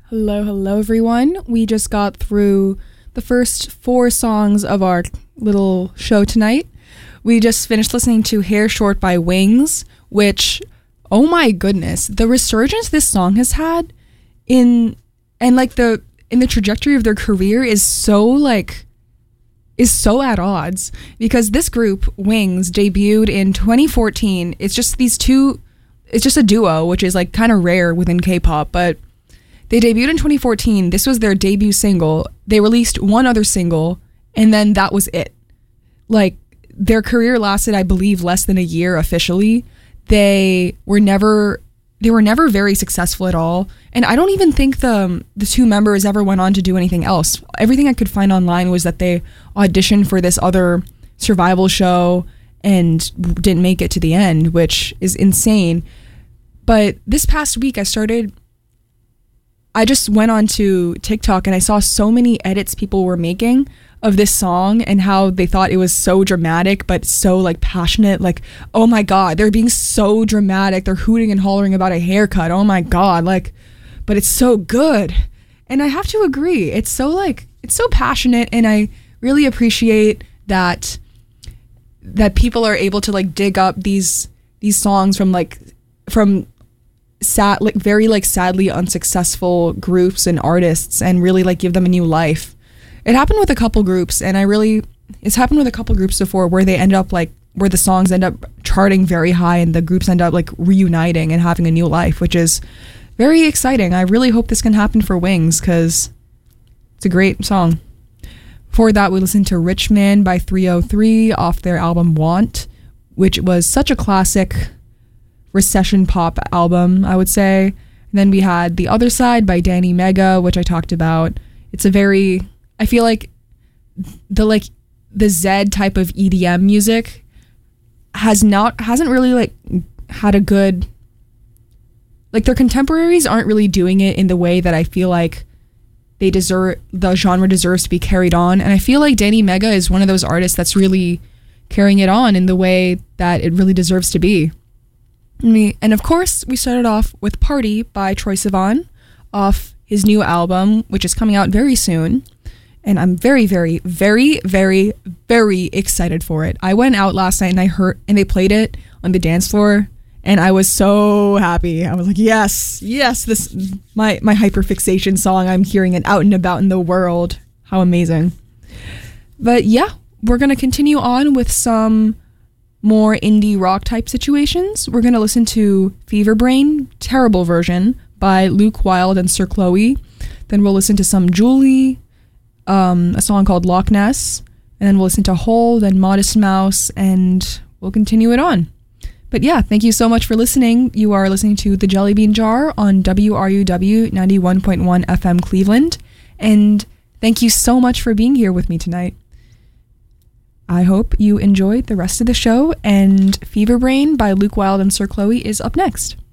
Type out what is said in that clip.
Hello, hello, everyone. We just got through the first 4 songs of our little show tonight. We just finished listening to Hair Short by Wings, which, oh my goodness, the resurgence this song has had in the trajectory of their career is so at odds, because this group, Wings, debuted in 2014. It's just a duo, which is like kind of rare within K-pop, but they debuted in 2014. This was their debut single. They released one other single, and then that was it. Like, their career lasted, I believe, less than a year officially. They were never very successful at all. And I don't even think the 2 members ever went on to do anything else. Everything I could find online was that they auditioned for this other survival show and didn't make it to the end, which is insane. But this past week, I just went on to TikTok and I saw so many edits people were making of this song and how they thought it was so dramatic but so like passionate. Like, oh my god, they're being so dramatic, they're hooting and hollering about a haircut, oh my god, like, but it's so good. And I have to agree, it's so passionate, and I really appreciate that people are able to like dig up these songs from very sadly unsuccessful groups and artists and really like give them a new life. It happened with a couple groups, and it's happened with a couple groups before where they end up where the songs end up charting very high and the groups end up like reuniting and having a new life, which is very exciting. I really hope this can happen for Wings because it's a great song. Before that, we listened to Rich Man by 3OH!3 off their album Want, which was such a classic recession pop album, I would say. And then we had The Other Side by Danny Mega, which I talked about. It's I feel like the Z type of EDM music hasn't really had a good, their contemporaries aren't really doing it in the way that I feel like the genre deserves to be carried on. And I feel like Danny Mega is one of those artists that's really carrying it on in the way that it really deserves to be. And of course, we started off with Party by Troye Sivan off his new album, which is coming out very soon. And I'm very, very, very, very, very excited for it. I went out last night and they played it on the dance floor, and I was so happy. I was like, yes, this my hyperfixation song. I'm hearing it out and about in the world. How amazing. But yeah, we're going to continue on with some more indie rock type situations. We're going to listen to Fever Brain, terrible version, by Luke Wilde and Sir Chloe. Then we'll listen to some Julie, a song called Loch Ness, and then we'll listen to Hole, then Modest Mouse, and we'll continue it on. But yeah, thank you so much for listening. You are listening to The Jelly Bean Jar on WRUW 91.1 FM Cleveland, and thank you so much for being here with me tonight. I hope you enjoyed the rest of the show, and Fever Brain by Luke Wilde and Sir Chloe is up next.